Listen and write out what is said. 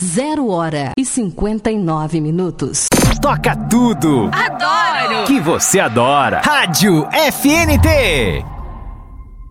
0h59. Toca tudo. Adoro. Que você adora. Rádio FNT.